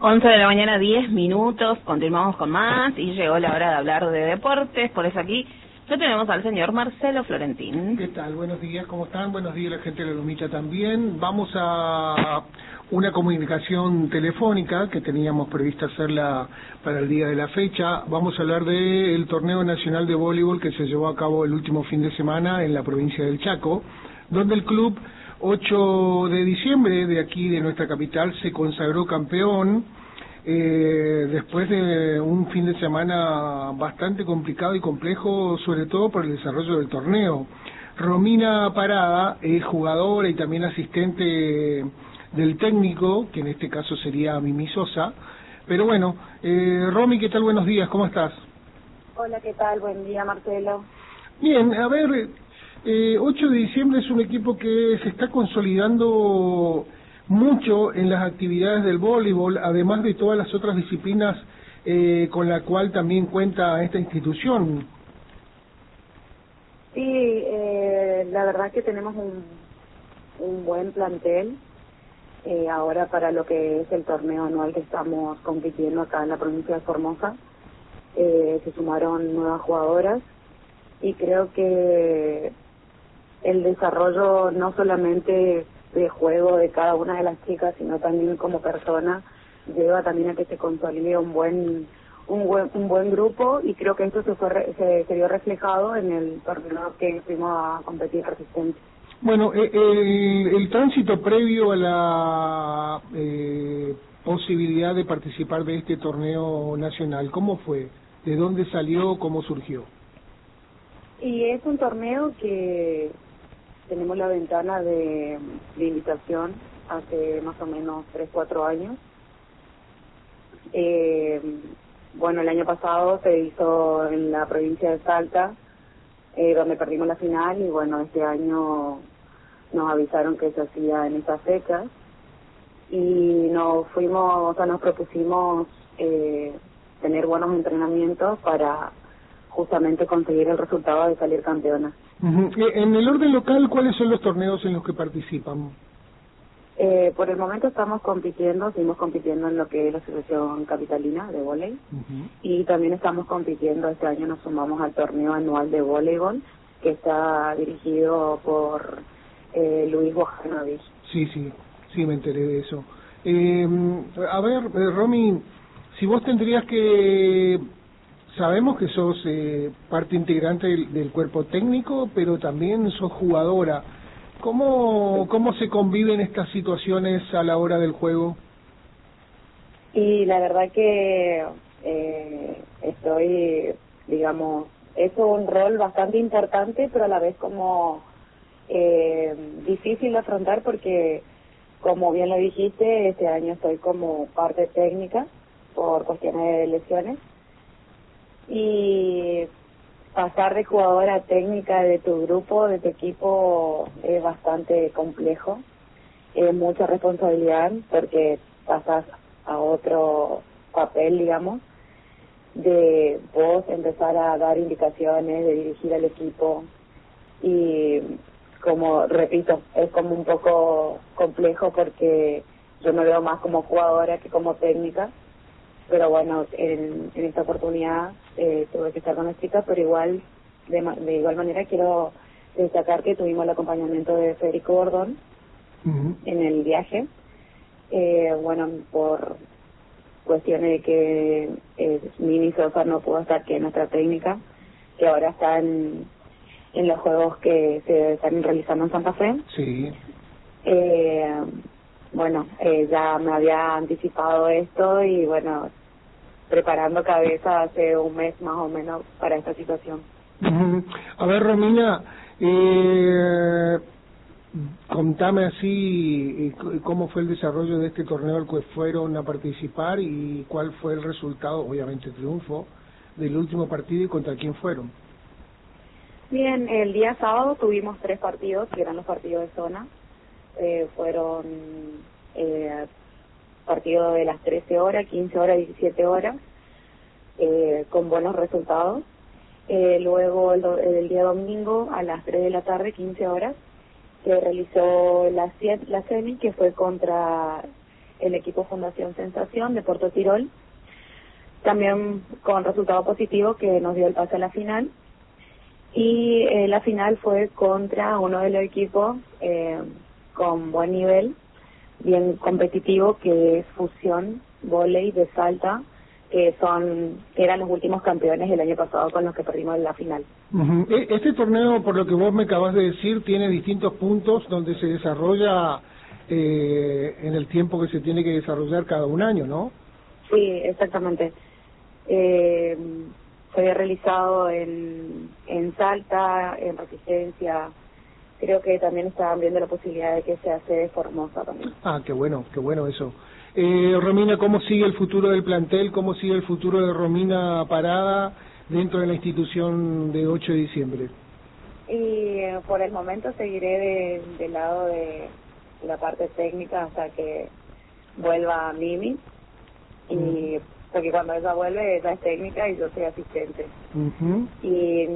11 de la mañana, 10 minutos, continuamos con más y llegó la hora de hablar de deportes, por eso aquí lo tenemos al señor Marcelo Florentín. ¿Qué tal? Buenos días, ¿cómo están? Buenos días la gente de la Lomita también. Vamos a una comunicación telefónica que teníamos prevista hacerla para el día de la fecha. Vamos a hablar del torneo nacional de voleibol que se llevó a cabo el último fin de semana en la provincia del Chaco, donde el club 8 de diciembre de aquí, de nuestra capital, se consagró campeón después de un fin de semana bastante complicado y complejo, sobre todo por el desarrollo del torneo. Romina Parada es jugadora y también asistente del técnico, que en este caso sería Mimi Sosa. Pero bueno, Romy, ¿qué tal? Buenos días, ¿cómo estás? Hola, ¿qué tal? Buen día, Marcelo. Bien, a ver, 8 de diciembre es un equipo que se está consolidando mucho en las actividades del voleibol, además de todas las otras disciplinas con la cual también cuenta esta institución. Sí, la verdad que tenemos un buen plantel ahora para lo que es el torneo anual que estamos compitiendo acá en la provincia de Formosa. Se sumaron nuevas jugadoras y creo que el desarrollo no solamente de juego de cada una de las chicas, sino también como persona, lleva también a que se consolide un buen grupo, y creo que esto se vio reflejado en el torneo que fuimos a competir Resistencia. Bueno, el tránsito previo a la posibilidad de participar de este torneo nacional, ¿cómo fue? ¿De dónde salió? ¿Cómo surgió? Y es un torneo que tenemos la ventana de invitación hace más o menos 3-4 años. Bueno, el año pasado se hizo en la provincia de Salta, donde perdimos la final, y bueno, este año nos avisaron que se hacía en esa fecha, y nos propusimos tener buenos entrenamientos para justamente conseguir el resultado de salir campeona. En el orden local, ¿cuáles son los torneos en los que participan? Por el momento seguimos compitiendo en lo que es la Asociación Capitalina de Voleibol, y también estamos compitiendo, este año nos sumamos al torneo anual de voleibol, que está dirigido por Luis Bojanovich. Sí, me enteré de eso. A ver, Romy, si vos tendrías que... Sabemos que sos parte integrante del cuerpo técnico, pero también sos jugadora. ¿Cómo se conviven estas situaciones a la hora del juego? Y la verdad que es un rol bastante importante, pero a la vez como difícil de afrontar, porque, como bien lo dijiste, este año estoy como parte técnica por cuestiones de lesiones. Y pasar de jugadora técnica de tu grupo, de tu equipo, es bastante complejo. Es mucha responsabilidad, porque pasas a otro papel, digamos, de vos empezar a dar indicaciones, de dirigir al equipo. Y, como repito, es como un poco complejo, porque yo me veo más como jugadora que como técnica. Pero bueno, en esta oportunidad tuve que estar con las chicas, pero de igual manera quiero destacar que tuvimos el acompañamiento de Federico Gordón en el viaje. Bueno, por cuestiones de que Mimi Sosa no pudo estar, que es nuestra técnica, que ahora está en los juegos que se están realizando en Santa Fe. Sí. Bueno, ya me había anticipado esto, y bueno, preparando cabeza hace un mes más o menos para esta situación. A ver, Romina, contame así cómo fue el desarrollo de este torneo al que fueron a participar y cuál fue el resultado, obviamente triunfo, del último partido y contra quién fueron. Bien, el día sábado tuvimos 3 partidos, que eran los partidos de zona. Fueron partidos de las 13 horas, 15 horas, 17 horas, con buenos resultados. Luego el día domingo a las 3 de la tarde, 15 horas, se realizó la semi, que fue contra el equipo Fundación Sensación de Puerto Tirol, también con resultado positivo que nos dio el pase a la final. Y la final fue contra uno de los equipos con buen nivel, bien competitivo, que es Fusión Vóley de Salta, que eran los últimos campeones el año pasado con los que perdimos en la final. Este torneo, por lo que vos me acabas de decir, tiene distintos puntos donde se desarrolla en el tiempo que se tiene que desarrollar cada un año, ¿no? Sí, exactamente. Fue realizado en Salta, en Resistencia. Creo que también estaban viendo la posibilidad de que se hace de Formosa también. Ah, qué bueno eso. Romina, ¿cómo sigue el futuro del plantel? ¿Cómo sigue el futuro de Romina Parada dentro de la institución de 8 de diciembre? Y por el momento seguiré del lado de la parte técnica hasta que vuelva Mimi. Y porque cuando ella vuelve, ella es técnica y yo soy asistente. Y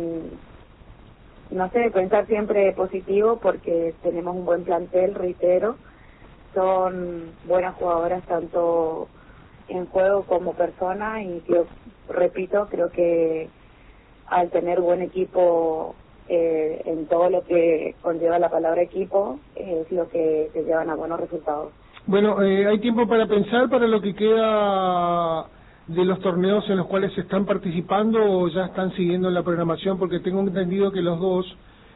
no sé, pensar siempre positivo porque tenemos un buen plantel, reitero. Son buenas jugadoras tanto en juego como persona y creo que al tener buen equipo en todo lo que conlleva la palabra equipo es lo que te llevan a buenos resultados. Bueno, ¿hay tiempo para pensar para lo que queda de los torneos en los cuales se están participando o ya están siguiendo la programación? Porque tengo entendido que los dos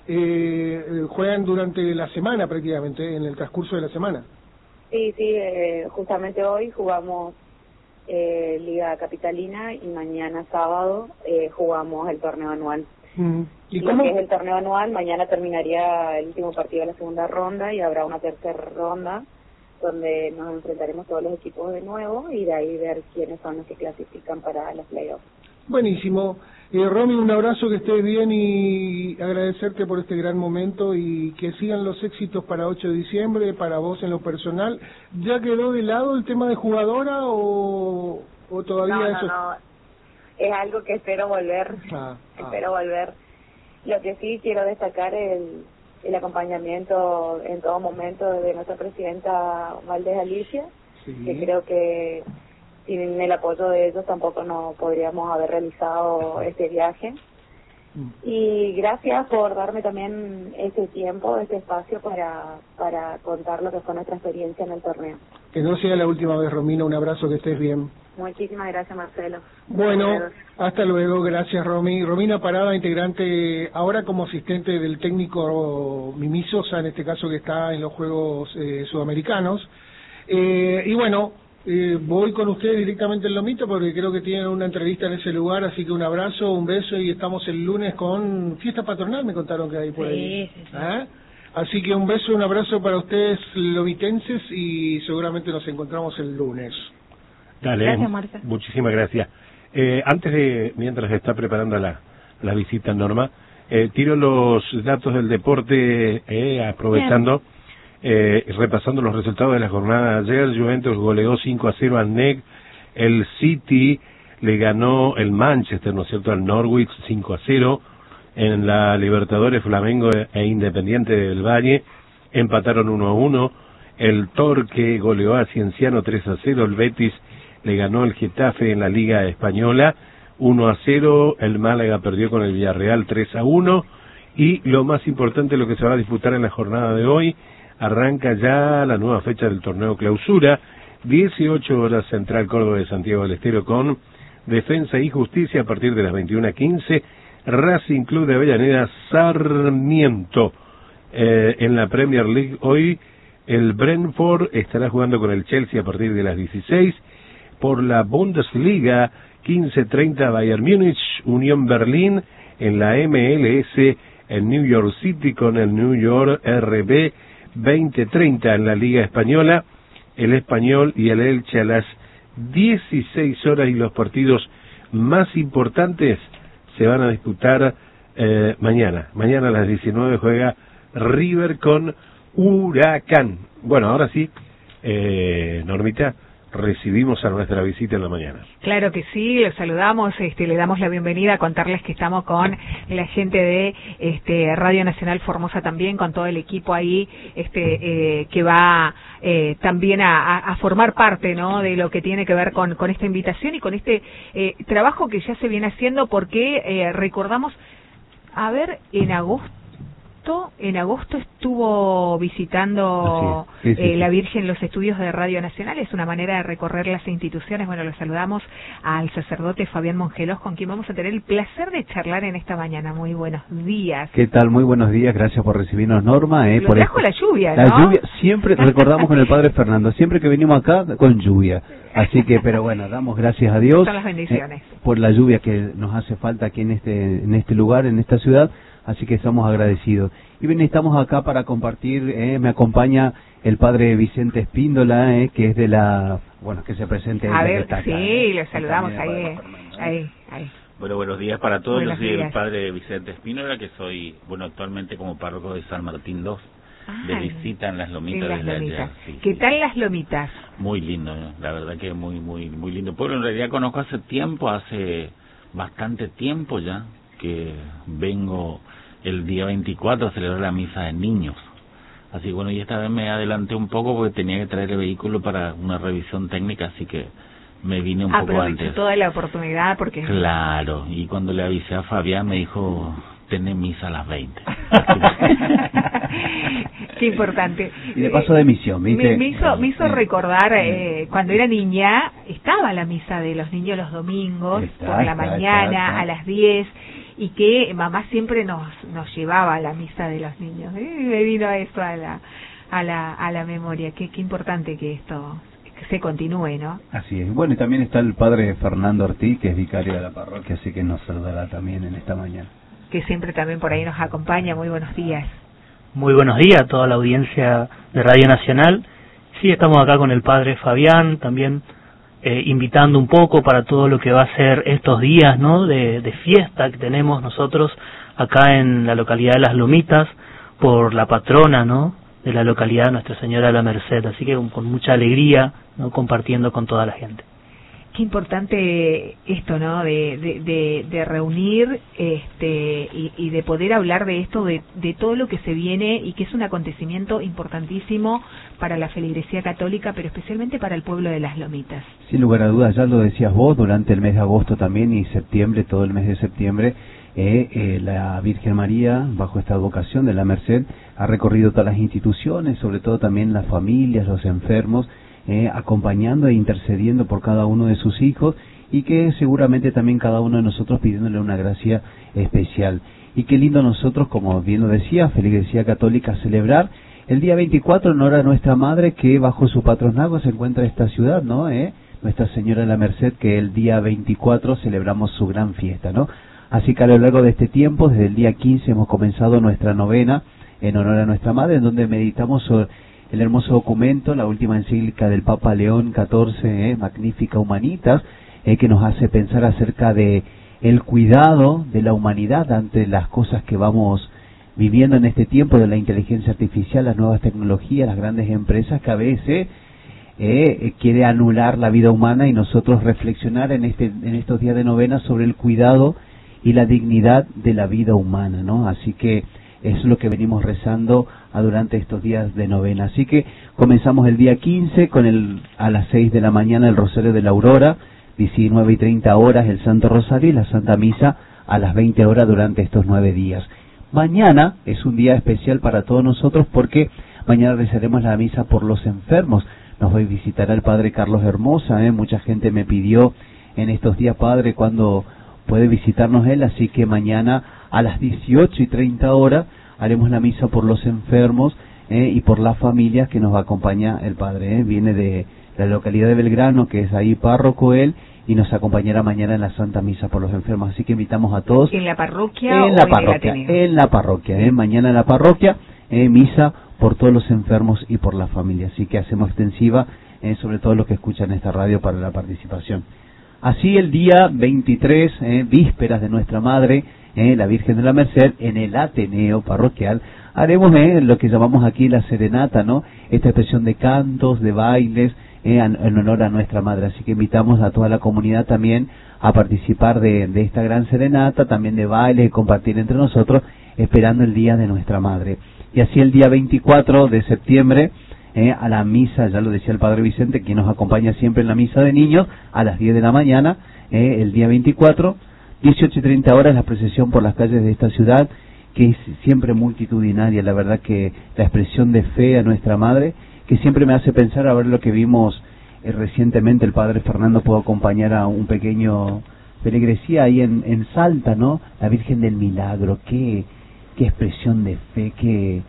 juegan durante la semana prácticamente, en el transcurso de la semana. Sí, justamente hoy jugamos Liga Capitalina y mañana sábado jugamos el torneo anual. ¿Y lo cómo? Que es el torneo anual, mañana terminaría el último partido de la segunda ronda y habrá una tercera ronda donde nos enfrentaremos todos los equipos de nuevo y de ahí ver quiénes son los que clasifican para los playoffs. Buenísimo. Romy, un abrazo, que estés bien y agradecerte por este gran momento y que sigan los éxitos para 8 de diciembre, para vos en lo personal. ¿Ya quedó de lado el tema de jugadora o todavía eso? No, es algo que espero volver, espero volver. Lo que sí quiero destacar es el acompañamiento en todo momento de nuestra presidenta Valdés Alicia, que creo que sin el apoyo de ellos tampoco no podríamos haber realizado este viaje. Y gracias por darme también este tiempo, este espacio para contar lo que fue nuestra experiencia en el torneo. Que no sea la última vez, Romina, un abrazo, que estés bien. Muchísimas gracias, Marcelo. Bueno, hasta luego, gracias, Romy. Romina Parada, integrante ahora como asistente del técnico Mimi Sosa, en este caso que está en los Juegos Sudamericanos. Y bueno, voy con ustedes directamente en Lomito porque creo que tienen una entrevista en ese lugar, así que un abrazo, un beso y estamos el lunes con fiesta patronal, me contaron que hay por ahí. Sí. Así que un beso, un abrazo para ustedes lomitenses y seguramente nos encontramos el lunes. Dale, gracias, Marta. Muchísimas gracias. Mientras se está preparando la visita, Norma, tiro los datos del deporte, aprovechando, repasando los resultados de la jornada de ayer. Juventus goleó 5-0 al NEC, el City le ganó el Manchester, ¿no es cierto?, al Norwich 5-0, en la Libertadores Flamengo e Independiente del Valle empataron 1-1, el Torque goleó a Cienciano 3-0, el Betis le ganó el Getafe en la Liga Española 1-0, el Málaga perdió con el Villarreal 3-1, y lo más importante, lo que se va a disputar en la jornada de hoy, arranca ya la nueva fecha del torneo Clausura, 18 horas, Central Córdoba de Santiago del Estero con Defensa y Justicia a partir de las 21:15, Racing Club de Avellaneda Sarmiento. En la Premier League hoy el Brentford estará jugando con el Chelsea a partir de las 16. Por la Bundesliga, 15:30 Bayern Múnich, Unión Berlín. En la MLS, el New York City con el New York RB, 20:30 en la Liga Española, el Español y el Elche a las 16 horas, y los partidos más importantes se van a disputar mañana. Mañana a las 19 juega River con Huracán. Bueno, ahora sí, Normita, recibimos a nuestra visita en la mañana. Claro que sí, los saludamos, le damos la bienvenida, a contarles que estamos con la gente de Radio Nacional Formosa también, con todo el equipo ahí, que va también a formar parte, ¿no?, de lo que tiene que ver con esta invitación y con este trabajo que ya se viene haciendo, porque recordamos, en agosto estuvo visitando la Virgen los estudios de Radio Nacional. Es una manera de recorrer las instituciones. Bueno, lo saludamos al sacerdote Fabián Mongelos, con quien vamos a tener el placer de charlar en esta mañana. Muy buenos días. ¿Qué tal? Muy buenos días, gracias por recibirnos, Norma. Lo por trajo la lluvia, ¿no? La lluvia, siempre recordamos con el Padre Fernando, siempre que venimos acá con lluvia. Así que, pero bueno, damos gracias a Dios. Son las bendiciones. Por la lluvia que nos hace falta aquí en este lugar, en esta ciudad. Así que estamos agradecidos. Y bien, estamos acá para compartir, me acompaña el padre Vicente Espíndola, que es de que se presente. A ver, sí, lo saludamos ahí. Bueno, buenos días para todos. Buenos Yo soy días. el padre Vicente Espíndola, que soy, actualmente como párroco de San Martín II, de visita en las Lomitas. Sí, ¿Qué tal las Lomitas? Muy lindo, ¿no? La verdad que muy lindo pueblo. En realidad conozco hace bastante tiempo ya, que vengo el día 24 a celebrar la misa de niños. Así y esta vez me adelanté un poco porque tenía que traer el vehículo para una revisión técnica, así que me vine un poco antes. Aprovechó toda la oportunidad porque... Claro, y cuando le avisé a Fabián me dijo, tenés misa a las 20. Qué importante. Y de paso de misión, ¿viste? Me hizo recordar, cuando era niña, estaba la misa de los niños los domingos, por la mañana, a las 10, y que mamá siempre nos llevaba a la misa de los niños. Me vino eso a la memoria. Qué importante que esto se continúe, ¿no? Así es. Bueno, y también está el padre Fernando Ortiz, que es vicario de la parroquia, así que nos saludará también en esta mañana. Que siempre también por ahí nos acompaña. Muy buenos días. Muy buenos días a toda la audiencia de Radio Nacional. Sí, estamos acá con el padre Fabián, también invitando un poco para todo lo que va a ser estos días, ¿no?, de fiesta que tenemos nosotros acá en la localidad de Las Lomitas, por la patrona, ¿no?, de la localidad, Nuestra Señora de la Merced. Así que con mucha alegría, ¿no?, compartiendo con toda la gente. Qué importante esto, ¿no?, de reunir y de poder hablar de esto, de todo lo que se viene, y que es un acontecimiento importantísimo para la feligresía católica, pero especialmente para el pueblo de Las Lomitas. Sin lugar a dudas, ya lo decías vos, durante el mes de agosto también y septiembre, todo el mes de septiembre, la Virgen María, bajo esta advocación de la Merced, ha recorrido todas las instituciones, sobre todo también las familias, los enfermos, acompañando e intercediendo por cada uno de sus hijos, y que seguramente también cada uno de nosotros pidiéndole una gracia especial. Y qué lindo nosotros, como bien lo decía, feligresía católica, celebrar el día 24 en honor a nuestra Madre, que bajo su patronazgo se encuentra esta ciudad, ¿no? Nuestra Señora de la Merced, que el día 24 celebramos su gran fiesta, ¿no? Así que a lo largo de este tiempo, desde el día 15, hemos comenzado nuestra novena en honor a nuestra Madre, en donde meditamos sobre el hermoso documento, la última encíclica del Papa León XIV, Magnificat Humanitas, que nos hace pensar acerca de el cuidado de la humanidad ante las cosas que vamos viviendo en este tiempo de la inteligencia artificial, las nuevas tecnologías, las grandes empresas que a veces quiere anular la vida humana, y nosotros reflexionar en estos días de novena sobre el cuidado y la dignidad de la vida humana, ¿no? Así que es lo que venimos rezando durante estos días de novena. Así que comenzamos el día 15 con a las 6 de la mañana el Rosario de la Aurora, 19:30 horas el Santo Rosario y la Santa Misa a las 20 horas durante estos 9 días. Mañana es un día especial para todos nosotros, porque mañana rezaremos la misa por los enfermos. Nos va a visitar el Padre Carlos Hermosa, mucha gente me pidió en estos días, Padre, cuando puede visitarnos él, así que mañana a las 18:30 horas haremos la misa por los enfermos y por las familias, que nos va a acompañar el Padre. Viene de la localidad de Belgrano, que es ahí párroco él, y nos acompañará mañana en la Santa Misa por los enfermos. Así que invitamos a todos. ¿En la parroquia en la parroquia? En la parroquia, mañana en la parroquia, misa por todos los enfermos y por la familia. Así que hacemos extensiva sobre todo los que escuchan esta radio para la participación. Así el día 23, vísperas de nuestra Madre, la Virgen de la Merced, en el Ateneo parroquial, haremos lo que llamamos aquí la serenata, ¿no? Esta expresión de cantos, de bailes, en honor a nuestra madre. Así que invitamos a toda la comunidad también a participar de esta gran serenata, también de baile y compartir entre nosotros, esperando el día de nuestra madre. Y así el día 24 de septiembre, a la misa, ya lo decía el Padre Vicente, quien nos acompaña siempre en la misa de niños, a las 10 de la mañana, el día 24, 18:30 horas, la procesión por las calles de esta ciudad, que es siempre multitudinaria. La verdad que la expresión de fe a nuestra madre, que siempre me hace pensar a ver lo que vimos recientemente. El Padre Fernando pudo acompañar a un pequeño feligresía ahí en Salta, ¿no? La Virgen del Milagro, qué expresión de fe, que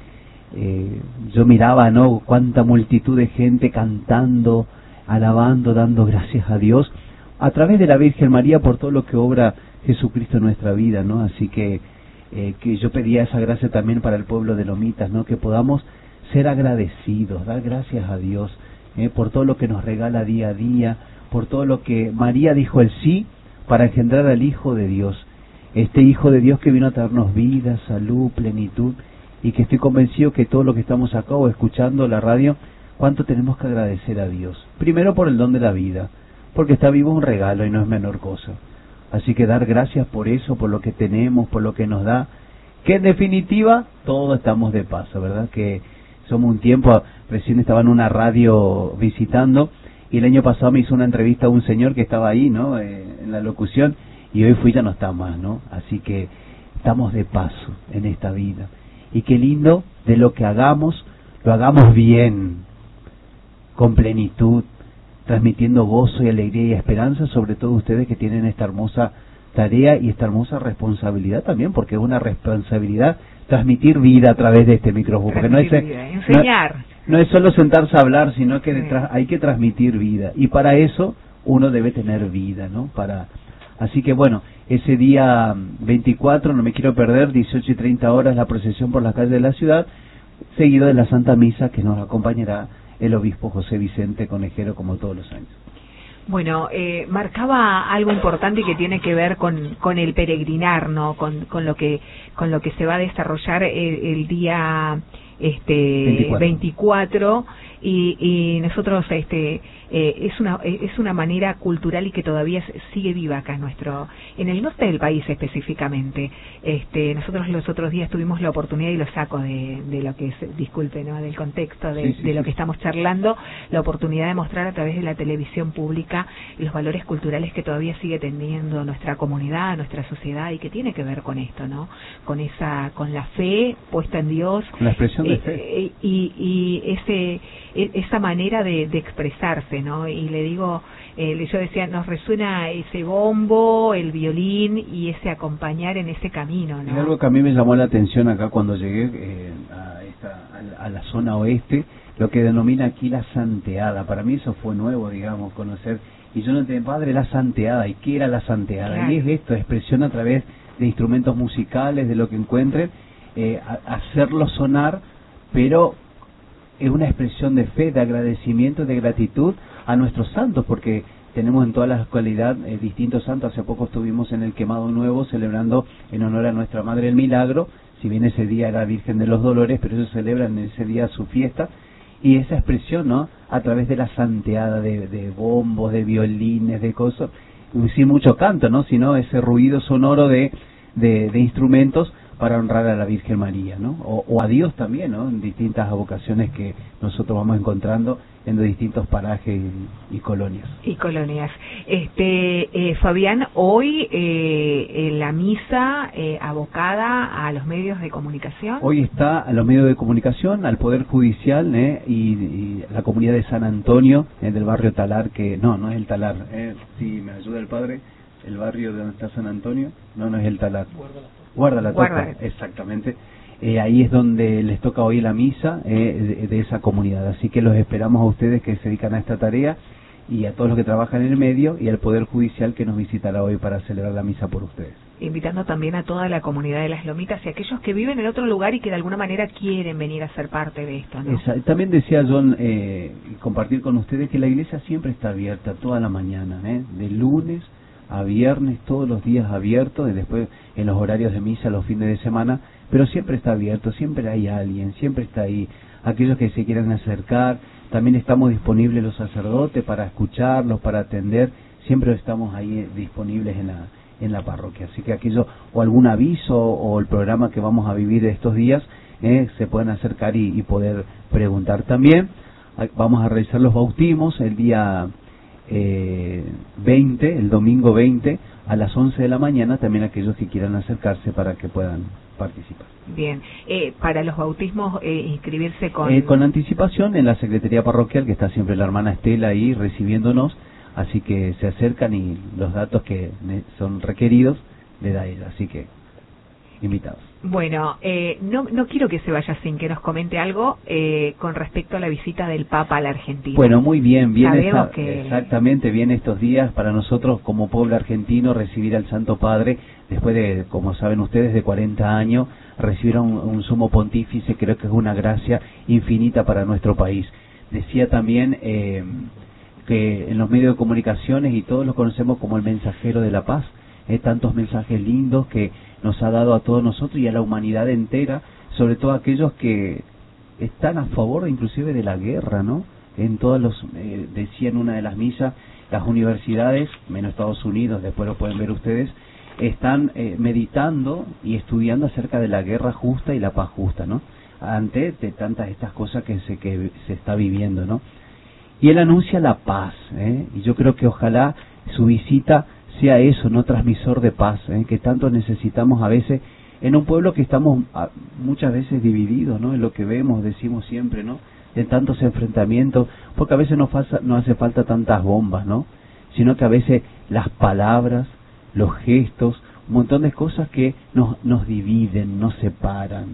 yo miraba, ¿no? Cuánta multitud de gente cantando, alabando, dando gracias a Dios a través de la Virgen María por todo lo que obra Jesucristo en nuestra vida, ¿no? Así que yo pedía esa gracia también para el pueblo de Lomitas, ¿no? Que podamos ser agradecidos, dar gracias a Dios por todo lo que nos regala día a día, por todo lo que María dijo el sí para engendrar al Hijo de Dios, este Hijo de Dios que vino a traernos vida, salud, plenitud, y que estoy convencido que todo lo que estamos acá o escuchando la radio, cuánto tenemos que agradecer a Dios. Primero por el don de la vida, porque está vivo un regalo y no es menor cosa. Así que dar gracias por eso, por lo que tenemos, por lo que nos da, que en definitiva todos estamos de paso, ¿verdad? Que somos un tiempo, recién estaba en una radio visitando, y el año pasado me hizo una entrevista a un señor que estaba ahí, ¿no? En la locución, y hoy ya no está más, ¿no? Así que estamos de paso en esta vida. Y qué lindo de lo que hagamos, lo hagamos bien, con plenitud, transmitiendo gozo y alegría y esperanza, sobre todo ustedes que tienen esta hermosa tarea y esta hermosa responsabilidad también, porque es una responsabilidad transmitir vida a través de este micrófono, porque no es enseñar. No es solo sentarse a hablar, sino que hay que transmitir vida, y para eso uno debe tener vida, ¿no? Así que bueno, ese día 24 no me quiero perder, 18:30 horas, la procesión por las calles de la ciudad, seguido de la Santa Misa que nos acompañará el obispo José Vicente Conejero, como todos los años. Bueno, marcaba algo importante y que tiene que ver con el peregrinar, ¿no? Con lo que se va a desarrollar el día 24 y nosotros es una manera cultural y que todavía sigue viva acá en el norte del país específicamente. Nosotros los otros días tuvimos la oportunidad, y lo saco de lo que es, disculpe, ¿no? Del contexto de lo que estamos charlando, la oportunidad de mostrar a través de la televisión pública los valores culturales que todavía sigue teniendo nuestra comunidad, nuestra sociedad, y que tiene que ver con esto, ¿no? Con la fe puesta en Dios, la expresión de fe y esa manera de expresarse, ¿no? Y le digo, yo decía, nos resuena ese bombo, el violín y ese acompañar en ese camino, ¿no? Es algo que a mí me llamó la atención acá cuando llegué a la zona oeste, lo que denomina aquí la santeada. Para mí eso fue nuevo, digamos, conocer. Y yo no entendía, padre, la santeada. ¿Y qué era la santeada? Claro. Y es esto, expresión a través de instrumentos musicales, de lo que encuentren, hacerlo sonar, pero es una expresión de fe, de agradecimiento, de gratitud a nuestros santos, porque tenemos en toda la actualidad distintos santos. Hace poco estuvimos en el Quemado Nuevo celebrando en honor a nuestra Madre el Milagro, si bien ese día era Virgen de los Dolores, pero ellos celebran en ese día su fiesta, y esa expresión, ¿no? A través de la santeada, de bombos, de violines, de cosas, sin mucho canto, ¿no? Sino ese ruido sonoro de instrumentos para honrar a la Virgen María, ¿no? O a Dios también, ¿no? En distintas vocaciones que nosotros vamos encontrando en distintos parajes y colonias. Fabián, hoy la misa abocada a los medios de comunicación. Hoy está a los medios de comunicación, al Poder Judicial y la comunidad de San Antonio, del barrio Talar, que no es el Talar, si me ayuda el padre, el barrio de donde está San Antonio, no es el Talar. Guarda la Toca, exactamente. Ahí es donde les toca hoy la misa de esa comunidad. Así que los esperamos a ustedes que se dedican a esta tarea, y a todos los que trabajan en el medio, y al Poder Judicial que nos visitará hoy para celebrar la misa por ustedes. Invitando también a toda la comunidad de las Lomitas y a aquellos que viven en otro lugar y que de alguna manera quieren venir a ser parte de esto, ¿no? También decía John, compartir con ustedes que la iglesia siempre está abierta toda la mañana, de lunes a viernes, todos los días abiertos, y después en los horarios de misa los fines de semana, pero siempre está abierto, siempre hay alguien, siempre está ahí aquellos que se quieran acercar. También estamos disponibles los sacerdotes para escucharlos, para atender. Siempre estamos ahí disponibles en la parroquia. Así que aquello, o algún aviso, o el programa que vamos a vivir estos días, se pueden acercar y poder preguntar también. Vamos a realizar los bautismos el día 20, el domingo 20, a las 11 de la mañana, también aquellos que quieran acercarse para que puedan participar. Bien, para los bautismos inscribirse con anticipación en la Secretaría Parroquial, que está siempre la hermana Estela ahí recibiéndonos, así que se acercan y los datos que son requeridos le da ella, así que invitados. Bueno, no quiero que se vaya sin que nos comente algo con respecto a la visita del Papa a la Argentina. Bueno, muy bien, exactamente, viene estos días para nosotros como pueblo argentino recibir al Santo Padre, después de, como saben ustedes, de 40 años, recibir a un sumo pontífice, creo que es una gracia infinita para nuestro país. Decía también que en los medios de comunicaciones, y todos lo conocemos como el mensajero de la paz, tantos mensajes lindos que nos ha dado a todos nosotros y a la humanidad entera, sobre todo aquellos que están a favor inclusive de la guerra, ¿no? En todos decía en una de las misas, las universidades, menos Estados Unidos, después lo pueden ver ustedes, están meditando y estudiando acerca de la guerra justa y la paz justa, ¿no? Ante de tantas estas cosas que se está viviendo, ¿no? Y él anuncia la paz, y yo creo que ojalá su visita sea eso, no transmisor de paz, que tanto necesitamos a veces en un pueblo que estamos muchas veces divididos, ¿no? En lo que vemos, decimos siempre, ¿no? De tantos enfrentamientos, porque a veces no hace falta tantas bombas, ¿no? Sino que a veces las palabras, los gestos, un montón de cosas que nos dividen, nos separan.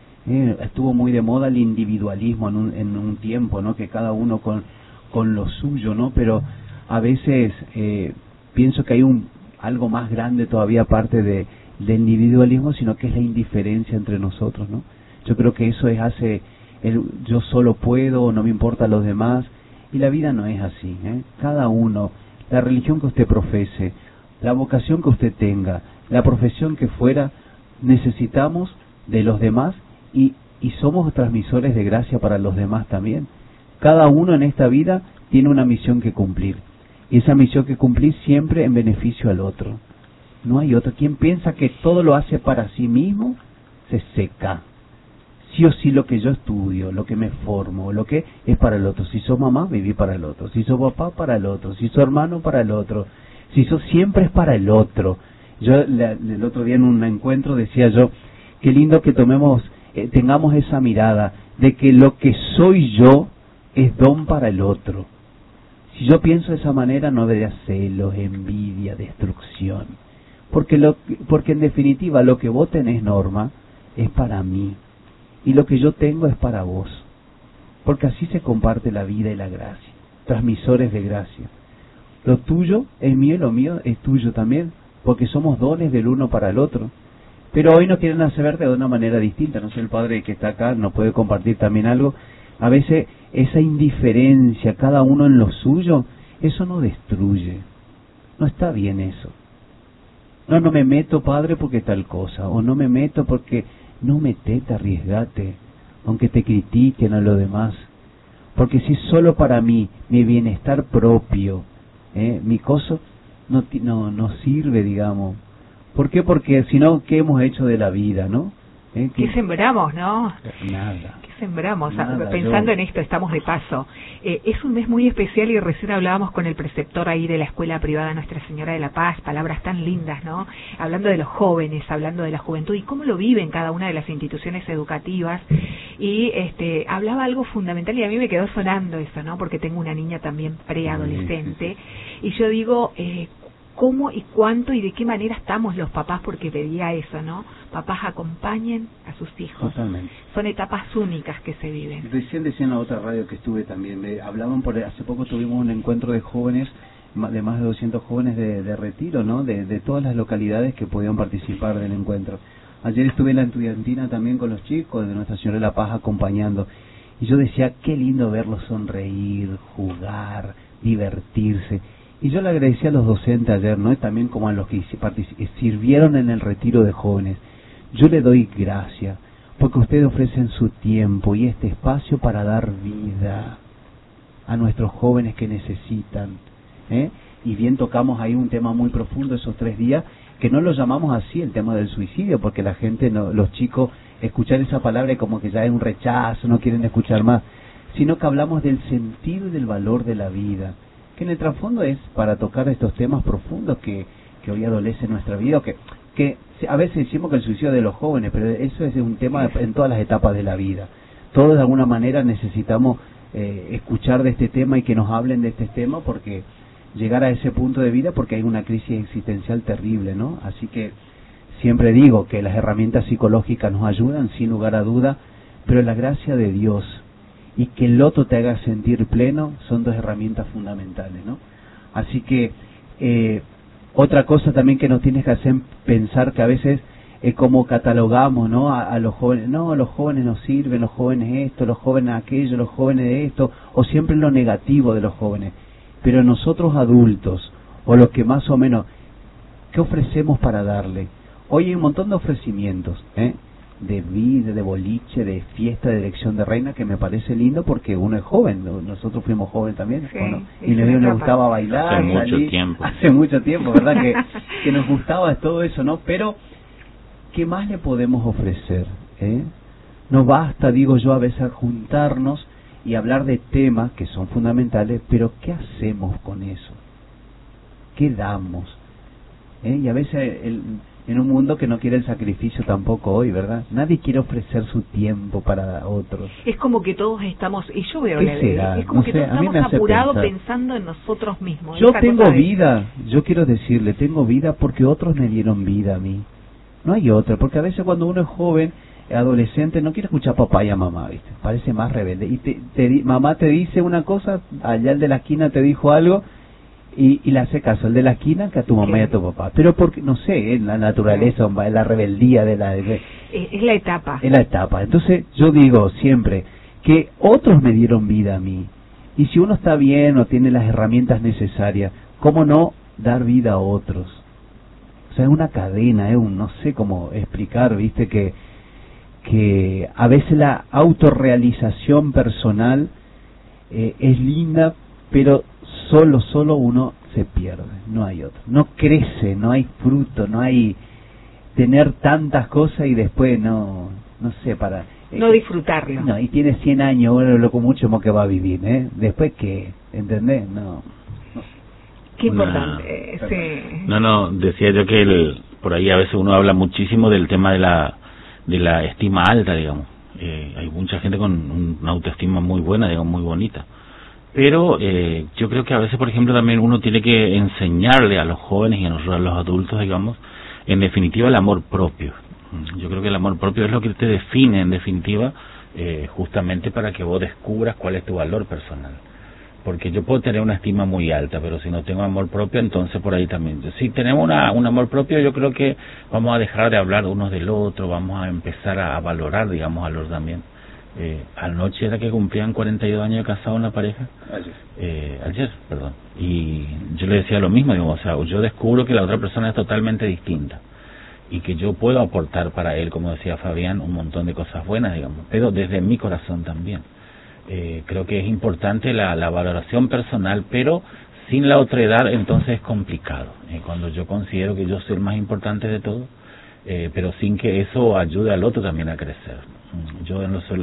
Estuvo muy de moda el individualismo en un tiempo, ¿no? Que cada uno con lo suyo, ¿no? Pero a veces pienso que hay algo más grande todavía aparte del individualismo, sino que es la indiferencia entre nosotros, ¿no? Yo creo que eso hace yo solo puedo, no me importa los demás, y la vida no es así, Cada uno, la religión que usted profese, la vocación que usted tenga, la profesión que fuera, necesitamos de los demás y somos transmisores de gracia para los demás también. Cada uno en esta vida tiene una misión que cumplir. Y esa misión que cumplir siempre en beneficio al otro. No hay otro. Quien piensa que todo lo hace para sí mismo, se seca. Sí o sí lo que yo estudio, lo que me formo, lo que es para el otro. Si sos mamá, viví para el otro. Si sos papá, para el otro. Si sos hermano, para el otro. Si sos siempre es para el otro. Yo el otro día en un encuentro decía yo, qué lindo que tengamos esa mirada de que lo que soy yo es don para el otro. Si yo pienso de esa manera, no habría celos, envidia, destrucción. Porque en definitiva lo que vos tenés, Norma, es para mí. Y lo que yo tengo es para vos. Porque así se comparte la vida y la gracia. Transmisores de gracia. Lo tuyo es mío y lo mío es tuyo también. Porque somos dones del uno para el otro. Pero hoy no quieren hacer de una manera distinta. No sé, el padre que está acá nos puede compartir también algo. A veces esa indiferencia, cada uno en lo suyo, eso no destruye. No está bien eso. No me meto, padre, porque tal cosa. O no me meto porque no metete, arriesgate. Aunque te critiquen a lo demás. Porque si solo para mí, mi bienestar propio, mi cosa, no sirve, digamos. ¿Por qué? Porque si no, ¿qué hemos hecho de la vida, no? ¿Qué sembramos, no? Nada. ¿Qué sembramos? Nada, pensando en esto, estamos de paso. Es un mes muy especial y recién hablábamos con el preceptor ahí de la escuela privada Nuestra Señora de la Paz, palabras tan lindas, ¿no? Hablando de los jóvenes, hablando de la juventud y cómo lo viven cada una de las instituciones educativas. Y hablaba algo fundamental y a mí me quedó sonando eso, ¿no? Porque tengo una niña también preadolescente. Y yo digo, ¿cómo y cuánto y de qué manera estamos los papás? Porque pedía eso, ¿no? Papás acompañen a sus hijos. Totalmente. Son etapas únicas que se viven. Recién decía en la otra radio que estuve también, hablaban hace poco tuvimos un encuentro de jóvenes, de más de 200 jóvenes de retiro, ¿no? De todas las localidades que podían participar del encuentro. Ayer estuve en la estudiantina también con los chicos de Nuestra Señora de la Paz acompañando. Y yo decía, qué lindo verlos sonreír, jugar, divertirse. Y yo le agradecí a los docentes ayer, ¿no? Y también como a los que sirvieron en el retiro de jóvenes. Yo le doy gracias, porque ustedes ofrecen su tiempo y este espacio para dar vida a nuestros jóvenes que necesitan, y bien tocamos ahí un tema muy profundo esos 3 días, que no lo llamamos así, el tema del suicidio, porque la gente, los chicos, escuchar esa palabra como que ya es un rechazo, no quieren escuchar más, sino que hablamos del sentido y del valor de la vida, que en el trasfondo es para tocar estos temas profundos que hoy adolecen nuestra vida, que a veces decimos que el suicidio de los jóvenes, pero eso es un tema en todas las etapas de la vida. Todos de alguna manera necesitamos escuchar de este tema y que nos hablen de este tema, porque llegar a ese punto de vida, porque hay una crisis existencial terrible, ¿no? Así que siempre digo que las herramientas psicológicas nos ayudan, sin lugar a duda, pero la gracia de Dios y que el otro te haga sentir pleno son 2 herramientas fundamentales, ¿no? Así que otra cosa también que nos tienes que hacer pensar, que a veces como catalogamos, ¿no?, a los jóvenes, no, los jóvenes no sirven, los jóvenes esto, los jóvenes aquello, los jóvenes de esto, o siempre lo negativo de los jóvenes. Pero nosotros adultos, o los que más o menos, ¿qué ofrecemos para darle? Hoy hay un montón de ofrecimientos, de vida, de boliche, de fiesta, de elección de reina, que me parece lindo porque uno es joven. Nosotros fuimos jóvenes también, sí, ¿no? Sí, y nos gustaba bailar. Hace mucho tiempo, ¿verdad? que nos gustaba todo eso, ¿no? Pero ¿qué más le podemos ofrecer? No basta, digo yo, a veces juntarnos y hablar de temas que son fundamentales, pero ¿qué hacemos con eso? ¿Qué damos? Y a veces en un mundo que no quiere el sacrificio tampoco hoy, ¿verdad? Nadie quiere ofrecer su tiempo para otros. Es como que todos estamos, y yo veo ¿Qué será? es como No que sé, todos a mí estamos me apurados hace pensando en nosotros mismos. Yo Esa tengo cosa vida, yo quiero decirle, tengo vida porque otros me dieron vida a mí. No hay otra, porque a veces cuando uno es joven, adolescente, no quiere escuchar a papá y a mamá, ¿viste? Parece más rebelde. Y mamá te dice una cosa, allá el de la esquina te dijo algo, y le hace caso el de la esquina que a tu mamá y a tu papá. Pero porque, no sé, la naturaleza, la rebeldía de la... es la etapa. Es la etapa. Entonces yo digo siempre que otros me dieron vida a mí. Y si uno está bien o tiene las herramientas necesarias, ¿cómo no dar vida a otros? O sea, es una cadena, no sé cómo explicar, ¿viste? Que a veces la autorrealización personal es linda, pero solo uno se pierde, no hay otro. No crece, no hay fruto, no hay tener tantas cosas y después no sé, para... no disfrutarlo. No, y tiene 100 años, bueno, lo con mucho más que va a vivir, Después, ¿qué? ¿Entendés? No. Qué importante. Sí. No, decía yo que por ahí a veces uno habla muchísimo del tema de la estima alta, digamos. Hay mucha gente con una autoestima muy buena, digamos, muy bonita. Pero yo creo que a veces, por ejemplo, también uno tiene que enseñarle a los jóvenes y a los adultos, digamos, en definitiva, el amor propio. Yo creo que el amor propio es lo que te define, en definitiva, justamente para que vos descubras cuál es tu valor personal. Porque yo puedo tener una estima muy alta, pero si no tengo amor propio, entonces por ahí también. Si tenemos un amor propio, yo creo que vamos a dejar de hablar unos del otro, vamos a empezar a valorar, digamos, al otro también. Anoche era que cumplían 42 años de casado una pareja. Ayer, perdón. Y yo le decía lo mismo, digo, o sea, yo descubro que la otra persona es totalmente distinta y que yo puedo aportar para él, como decía Fabián, un montón de cosas buenas, digamos, pero desde mi corazón también. Creo que es importante la valoración personal, pero sin la otredad entonces es complicado. Cuando yo considero que yo soy el más importante de todo, pero sin que eso ayude al otro también a crecer. Yo en lo